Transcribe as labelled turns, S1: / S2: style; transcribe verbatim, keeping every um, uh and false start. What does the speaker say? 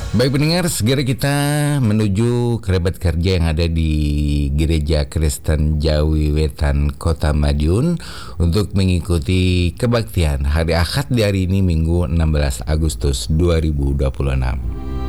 S1: Baik pendengar, segera kita menuju kerabat kerja yang ada di Gereja Kristen Jawi Wetan Kota Madiun untuk mengikuti kebaktian hari Ahad di hari ini Minggu enam belas Agustus dua ribu dua puluh enam.